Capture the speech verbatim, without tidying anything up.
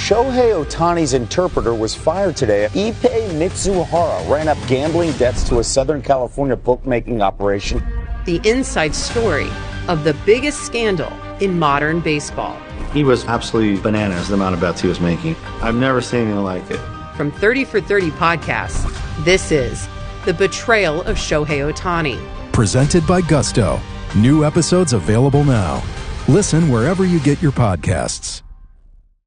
Shohei Ohtani's interpreter was fired today. Ippei Mitsuhara ran up gambling debts to a Southern California bookmaking operation. The inside story of the biggest scandal in modern baseball. He was absolutely bananas, the amount of bets he was making. I've never seen anything like it. From thirty for thirty Podcasts, this is The Betrayal of Shohei Ohtani. Presented by Gusto. New episodes available now. Listen wherever you get your podcasts.